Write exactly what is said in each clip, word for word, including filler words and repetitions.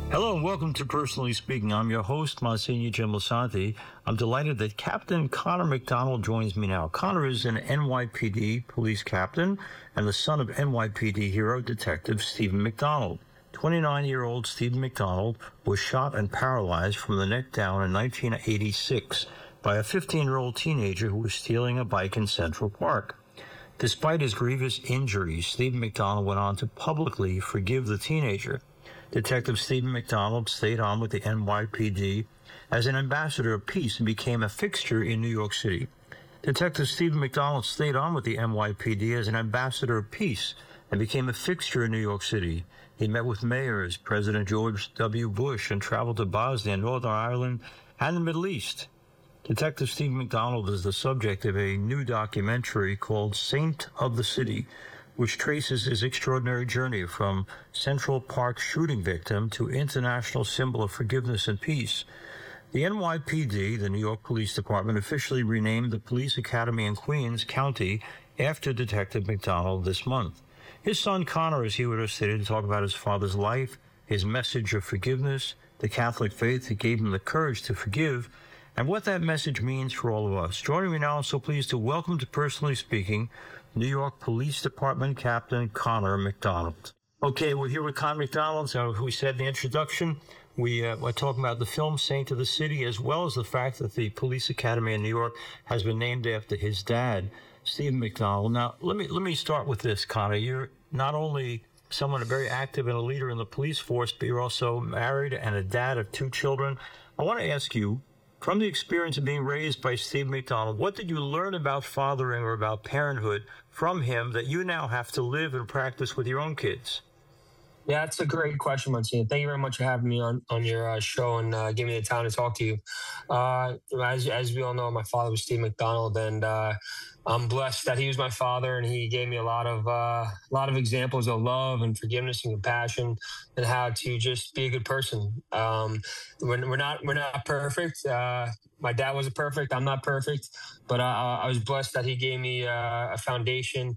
Hello and welcome to Personally Speaking. I'm your host, Monsignor Jim Lisanti. I'm delighted that Captain Connor McDonald joins me now. Connor is an N Y P D police captain and the son of N Y P D hero Detective Stephen McDonald. twenty-nine-year-old Stephen McDonald was shot and paralyzed from the neck down in nineteen eighty-six by a fifteen-year-old teenager who was stealing a bike in Central Park. Despite his grievous injuries, Stephen McDonald went on to publicly forgive the teenager. Detective Stephen McDonald stayed on with the N Y P D as an ambassador of peace and became a fixture in New York City. Detective Stephen McDonald stayed on with the N Y P D as an ambassador of peace and became a fixture in New York City. He met with mayors, President George W. Bush, and traveled to Bosnia, Northern Ireland, and the Middle East. Detective Stephen McDonald is the subject of a new documentary called Saint of the City, which traces his extraordinary journey from Central Park shooting victim to international symbol of forgiveness and peace. The N Y P D, the New York Police Department, officially renamed the Police Academy in Queens County after Detective McDonald this month. His son Connor is here with us today to talk about his father's life, his message of forgiveness, the Catholic faith that gave him the courage to forgive, and what that message means for all of us. Joining me now, I'm so pleased to welcome to Personally Speaking, New York Police Department Captain Connor McDonald. Okay, we're here with Connor McDonald. So we said in the introduction, we uh, we're talking about the film Saint of the City, as well as the fact that the Police Academy in New York has been named after his dad, Stephen McDonald. Now, let me let me start with this, Connor. You're not only someone very active and a leader in the police force, but you're also married and a dad of two children. I want to ask you, from the experience of being raised by Stephen McDonald, what did you learn about fathering or about parenthood from him that you now have to live and practice with your own kids? Yeah, that's a great question, Monsignor. Thank you very much for having me on, on your uh, show and uh, giving me the time to talk to you. Uh, as, as we all know, my father was Steve McDonald, and uh, I'm blessed that he was my father, and he gave me a lot of uh, a lot of examples of love and forgiveness and compassion, and how to just be a good person. Um, we're, we're not we're not perfect. Uh, my dad wasn't perfect. I'm not perfect, but I, I was blessed that he gave me uh, a foundation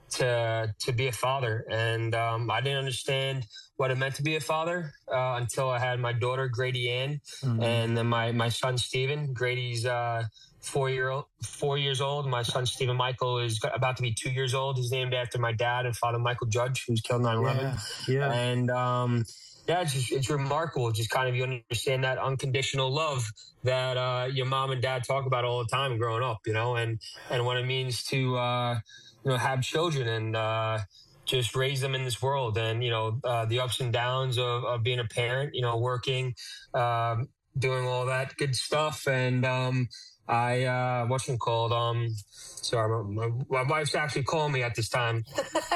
to to be a father. And um, I didn't understand what it meant to be a father uh, until I had my daughter, Grady Ann, mm-hmm. and then my, my son, Stephen. Grady's uh, four, year old, four years old. My son, Stephen Michael, is about to be two years old. He's named after my dad and father, Michael Judge, who was killed in nine eleven. Yeah, yeah. And um, yeah, it's, just, it's remarkable. Just kind of you understand that unconditional love that uh, your mom and dad talk about all the time growing up, you know, and, and what it means to uh, you know, have children and uh, just raise them in this world. And, you know, uh, the ups and downs of, of being a parent, you know, working, um, doing all that good stuff. And um, I, uh, what's it called? Um, sorry, my, my wife's actually calling me at this time.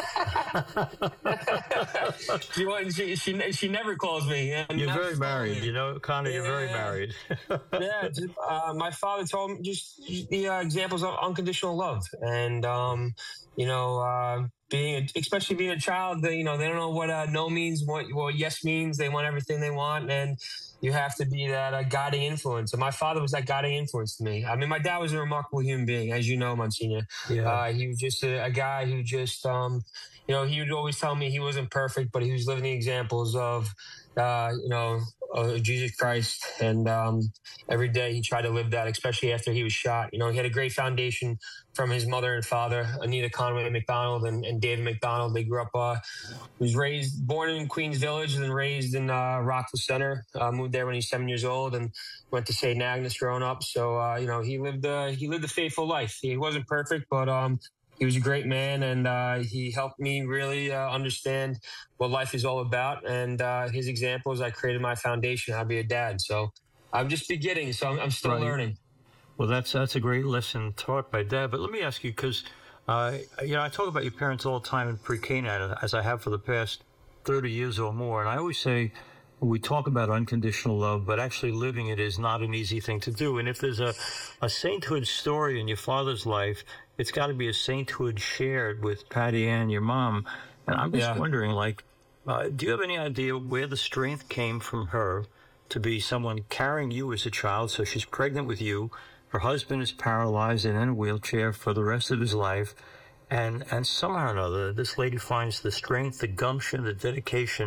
she, she, she, she never calls me. And you're very married, you know, Connor, you're yeah, very married. yeah, just, uh, my father told me just the uh, examples of unconditional love. And, um, you know, uh, being, especially being a child, they, you know, they don't know what uh, no means, what, what yes means. They want everything they want. And you have to be that uh, guiding influence. And my father was that guiding influence to me. I mean, my dad was a remarkable human being, as you know, Monsignor. Yeah. Uh, he was just a, a guy who just, um, you know, he would always tell me he wasn't perfect, but he was living the examples of, uh, you know, of Jesus Christ. And um, every day he tried to live that, especially after he was shot. You know, he had a great foundation from his mother and father, Anita Conway McDonald and, and David McDonald. They grew up, uh, was raised, born in Queens Village and then raised in uh, Rockville Center. Uh, moved there when he was seven years old and went to Saint Agnes growing up. So, uh, you know, he lived, uh, he lived a faithful life. He wasn't perfect, but um, he was a great man, and uh, he helped me really uh, understand what life is all about. And uh, his examples, I created my foundation, how to be a dad. So I'm just beginning, so I'm, I'm still right. learning. Well, that's that's a great lesson taught by Dad. But let me ask you, because uh, you know, I talk about your parents all the time in pre-K night, as I have for the past thirty years or more, and I always say we talk about unconditional love, but actually living it is not an easy thing to do. And if there's a, a sainthood story in your father's life, it's got to be a sainthood shared with Patty Ann, your mom. And I'm just yeah. wondering, like, uh, do you have any idea where the strength came from her to be someone carrying you as a child? So she's pregnant with you. Her husband is paralyzed and in a wheelchair for the rest of his life. And, and somehow or another, this lady finds the strength, the gumption, the dedication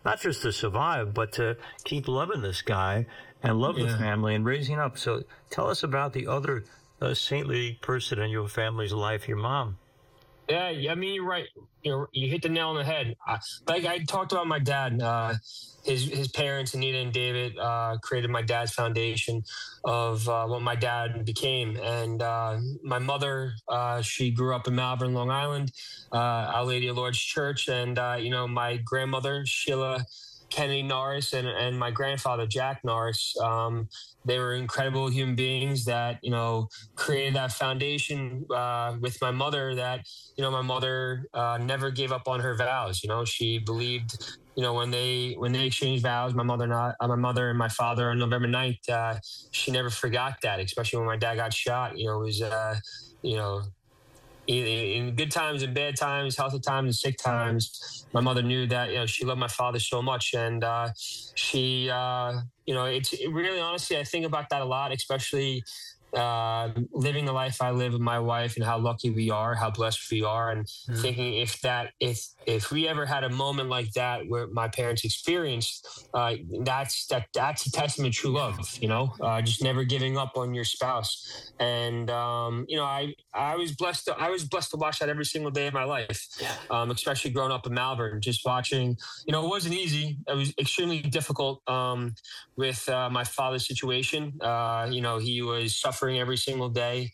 not just to survive, but to keep loving this guy and love yeah. the family and raising up. So tell us about the other uh, saintly person in your family's life, your mom. Yeah, I mean, you're right. You know, you hit the nail on the head. Uh, like I talked about my dad, uh, his his parents, Anita and David, uh, created my dad's foundation of uh, what my dad became. And uh, my mother, uh, she grew up in Malvern, Long Island, uh, Our Lady of Lourdes Church. And, uh, you know, my grandmother, Sheila Kennedy Norris, and, and my grandfather, Jack Norris, um, they were incredible human beings that, you know, created that foundation uh, with my mother that, you know, my mother uh, never gave up on her vows. You know, she believed, you know, when they when they exchanged vows, my mother not uh, my mother and my father on November ninth, uh, she never forgot that, especially when my dad got shot. You know, it was, uh, you know, in good times and bad times, healthy times and sick times, my mother knew that, you know, she loved my father so much. And uh, she, uh, you know, it's it really, honestly, I think about that a lot, especially uh, living the life I live with my wife and how lucky we are, how blessed we are. And mm. thinking if that, if, if we ever had a moment like that where my parents experienced, uh, that's, that, that's a testament to true love, you know, uh, just never giving up on your spouse. And, um, you know, I, I was blessed. To, I was blessed to watch that every single day of my life, yeah. um, especially growing up in Malvern, just watching, you know, it wasn't easy. It was extremely difficult um, with uh, my father's situation. Uh, you know, he was suffering every single day.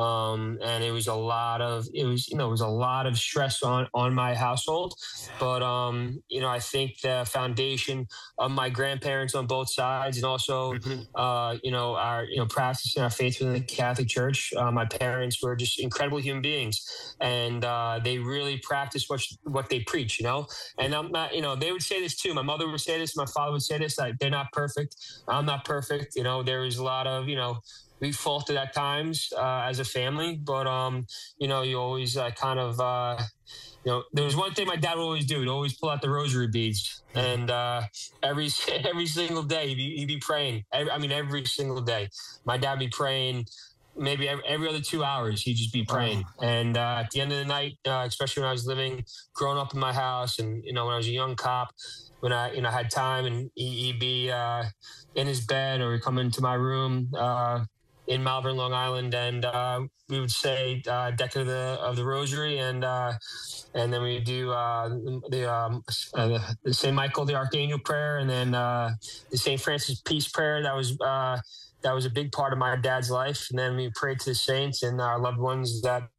Um, and it was a lot of, it was, you know, it was a lot of stress on, on my household. But, um, you know, I think the foundation of my grandparents on both sides, and also, mm-hmm. uh, you know, our, you know, practicing our faith within the Catholic Church. Uh, my parents were just incredible human beings, and uh, they really practiced what, what they preach, you know, and I'm not, you know, they would say this too. My mother would say this, my father would say this, like, they're not perfect. I'm not perfect. You know, there was a lot of, you know, we faulted at times uh, as a family, but, um, you know, you always uh, kind of, uh, you know, there was one thing my dad would always do. He'd always pull out the rosary beads. And uh, every every single day, he'd be, he'd be praying. Every, I mean, every single day. My dad would be praying maybe every, every other two hours. He'd just be praying. Oh. And uh, at the end of the night, uh, especially when I was living, growing up in my house, and, you know, when I was a young cop, when I, you know, had time, and he'd be uh, in his bed, or he'd come into my room, uh, in Malvern, Long Island, and uh, we would say uh, Decade of the of the Rosary, and uh, and then we do uh, the, um, uh, the Saint Michael the Archangel prayer, and then uh, the Saint Francis Peace prayer. That was uh, that was a big part of my dad's life. And then we prayed to the saints and our loved ones that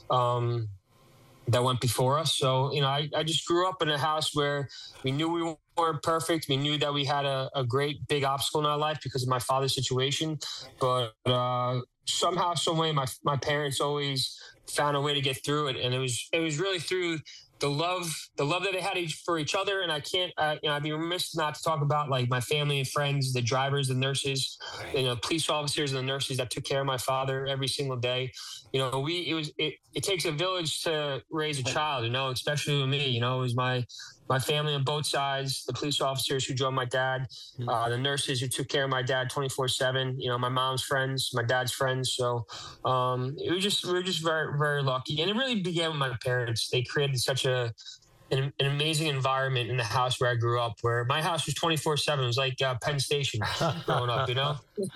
um, that went before us. So, you know, I, I just grew up in a house where we knew we weren't perfect. We knew that we had a, a great big obstacle in our life because of my father's situation. But uh, somehow, some way, my my parents always found a way to get through it. And it was it was really through the love, the love that they had for each other. And I can't, uh, you know, I'd be remiss not to talk about like my family and friends, the drivers, the nurses, you know, police officers and the nurses that took care of my father every single day. You know, we, it was, it, it takes a village to raise a child, you know, especially with me. You know, it was my, my family on both sides, the police officers who drove my dad, uh, the nurses who took care of my dad twenty-four seven, you know, my mom's friends, my dad's friends. So um, it was just, we were just very, very lucky. And it really began with my parents. They created such a, an, an amazing environment in the house where I grew up, where my house was twenty-four seven. It was like uh, Penn Station growing up, you know,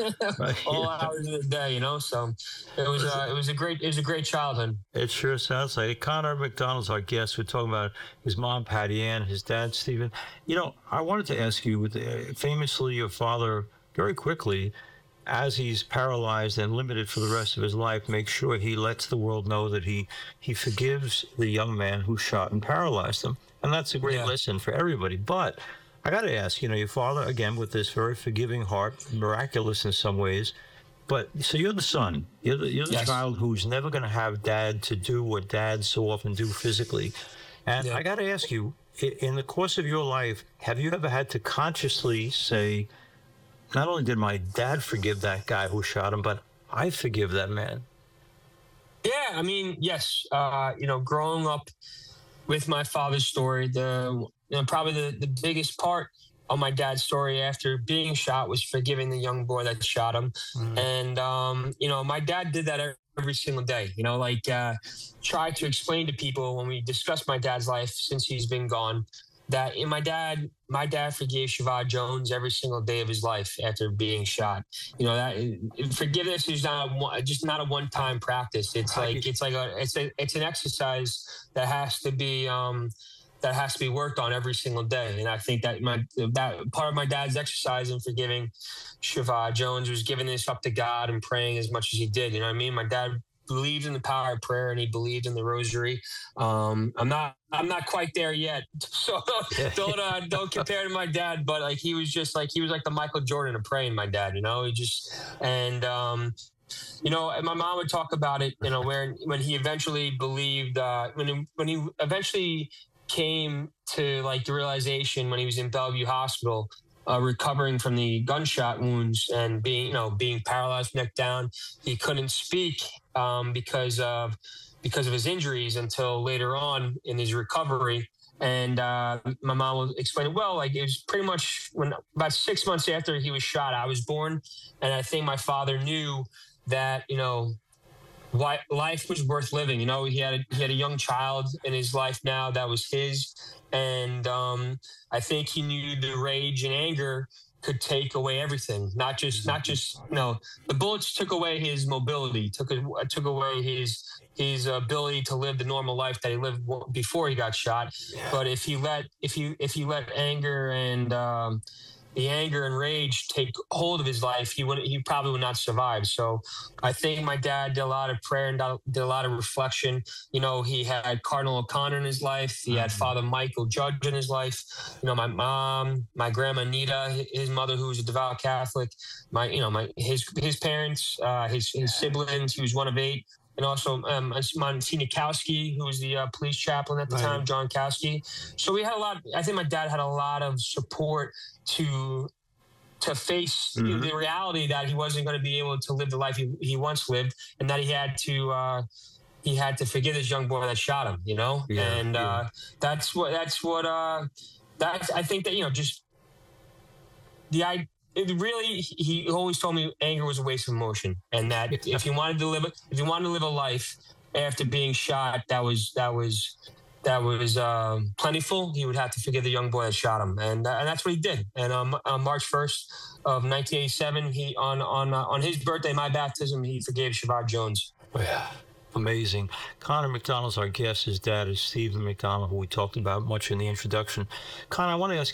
all hours of the day, you know. So it was uh, it was a great it was a great childhood. It sure sounds like it. Connor McDonald's our guest. We're talking about his mom, Patty Ann, his dad, Stephen. You know, I wanted to ask you, with uh, famously your father, very quickly, as he's paralyzed and limited for the rest of his life, make sure he lets the world know that he he forgives the young man who shot and paralyzed him. And that's a great yeah. lesson for everybody. But I got to ask, you know, your father, again, with this very forgiving heart, miraculous in some ways. But so you're the son. You're the, you're the yes. child who's never going to have dad to do what dads so often do physically. And yeah. I got to ask you, in the course of your life, have you ever had to consciously say, not only did my dad forgive that guy who shot him, but I forgive that man? Yeah, I mean, yes. Uh, you know, growing up with my father's story, the you know, probably the, the biggest part of my dad's story after being shot was forgiving the young boy that shot him. Mm. And, um, you know, my dad did that every single day, you know, like uh, try to explain to people when we discuss my dad's life since he's been gone. that in my dad, my dad forgave Shavon Jones every single day of his life after being shot. You know that forgiveness is not a, just not a one-time practice. It's like it's like a it's a it's an exercise that has to be um, that has to be worked on every single day. And I think that my that part of my dad's exercise in forgiving Shavon Jones was giving this up to God and praying as much as he did. You know what I mean? My dad believed in the power of prayer and he believed in the rosary. Um, I'm not, I'm not quite there yet. So don't, uh, don't compare to my dad, but like, he was just like, he was like the Michael Jordan of praying, my dad, you know, he just, and, um, you know, and my mom would talk about it, you know, where, when he eventually believed, uh, when, he, when he eventually came to like the realization when he was in Bellevue Hospital, Uh, recovering from the gunshot wounds and being, you know, being paralyzed, neck down. He couldn't speak um, because of because of his injuries until later on in his recovery. And uh, my mom will explain, well, like it was pretty much when about six months after he was shot, I was born, and I think my father knew that, you know, why life was worth living. You know, he had a, he had a young child in his life now that was his. And um, I think he knew the rage and anger could take away everything. Not just, not just, you know, the bullets took away his mobility, took took away his his ability to live the normal life that he lived before he got shot. Yeah. But if he let if he if he let anger and um, the anger and rage take hold of his life, he would he probably would not survive. So I think my dad did a lot of prayer and did a lot of reflection. You know, he had Cardinal O'Connor in his life. He had Father Michael Judge in his life. You know, my mom, my grandma Nita, his mother, who was a devout Catholic. My, you know, my his his parents, uh, his his siblings. He was one of eight. And also um, Monsignor Kowski, who was the uh, police chaplain at the right. time, John Kowski. So we had a lot. I think my dad had a lot of support to to face mm-hmm. the reality that he wasn't going to be able to live the life he, he once lived, and that he had to uh, he had to forgive this young boy that shot him. You know, yeah, and yeah. Uh, that's what that's what uh, that's. I think that you know just the I. It really, he always told me anger was a waste of emotion, and that if you wanted to live, if you wanted to live a life after being shot, that was that was that was uh, plentiful. He would have to forgive the young boy that shot him, and uh, and that's what he did. And um, on March first of nineteen eighty-seven, he on on uh, on his birthday, my baptism, he forgave Shavon Jones. Yeah. Amazing. Connor McDonald's our guest. His dad is Stephen McDonald, who we talked about much in the introduction. Connor, I want to ask